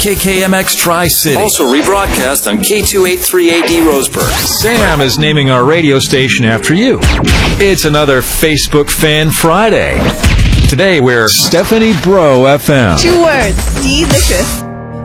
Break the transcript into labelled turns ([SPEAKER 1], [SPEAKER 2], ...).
[SPEAKER 1] KKMX Tri-City.
[SPEAKER 2] Also rebroadcast on K283AD Roseburg.
[SPEAKER 1] Sam is naming our radio station after you. It's another Facebook Fan Friday. Today we're Stephanie Bro FM.
[SPEAKER 3] 2 words, delicious.